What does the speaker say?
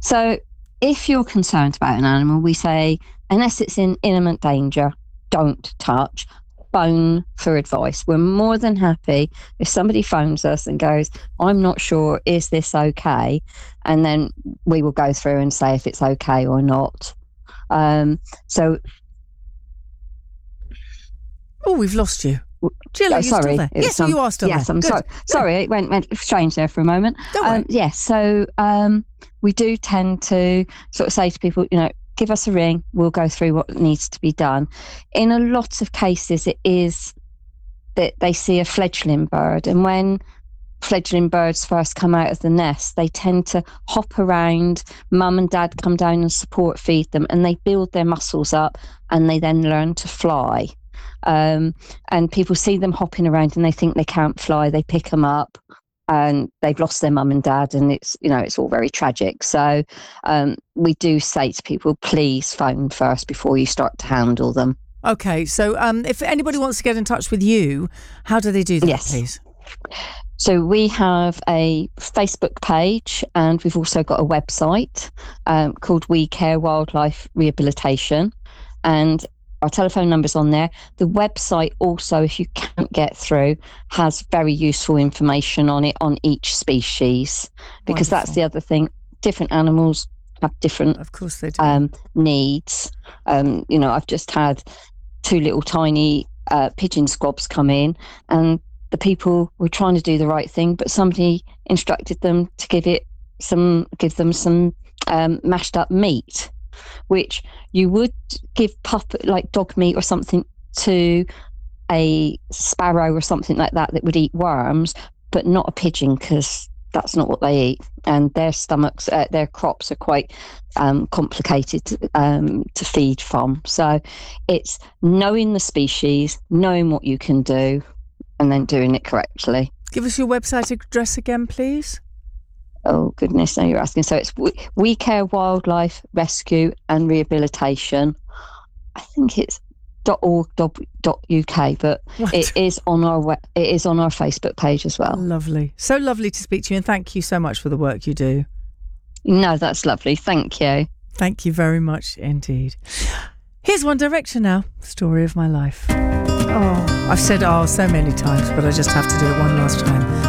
So if you're concerned about an animal, we say, unless it's in imminent danger, don't touch. Phone for advice. We're more than happy if somebody phones us and goes, I'm not sure, is this okay? And then we will go through and say if it's okay or not. So Oh, we've lost you. Jill, are you sorry, still there? Yes, you are still there. Yes, I'm Good. sorry. Sorry, it went strange there for a moment. Don't worry. Yes, so we do tend to sort of say to people, give us a ring, we'll go through what needs to be done. In a lot of cases, it is that they see a fledgling bird, and when fledgling birds first come out of the nest, they tend to hop around. Mum and dad come down and support feed them, and they build their muscles up, and they then learn to fly. And people see them hopping around and they think they can't fly. They pick them up and they've lost their mum and dad, and it's all very tragic. So we do say to people, please phone first before you start to handle them. Okay, so if anybody wants to get in touch with you, how do they do that, please? So we have a Facebook page, and we've also got a website called We Care Wildlife Rehabilitation, and our telephone number's on there. The website also, if you can't get through, has very useful information on it on each species, because that's the other thing. Different animals have different, of course they do, needs. I've just had 2 little tiny pigeon squabs come in, and the people were trying to do the right thing, but somebody instructed them to give them some mashed up meat, which you would give like dog meat or something to a sparrow or something like that would eat worms, but not a pigeon, because that's not what they eat. And their stomachs, their crops are quite complicated to feed from. So it's knowing the species, knowing what you can do, and then doing it correctly. Give us your website address again, please. Oh, goodness, now you're asking. So it's We Care Wildlife Rescue and Rehabilitation. I think it's .org.uk, but it is on our Facebook page as well. Lovely. So lovely to speak to you, and thank you so much for the work you do. No, that's lovely. Thank you. Thank you very much indeed. Here's One Direction now. Story of my life. Oh, I've said so many times, but I just have to do it one last time.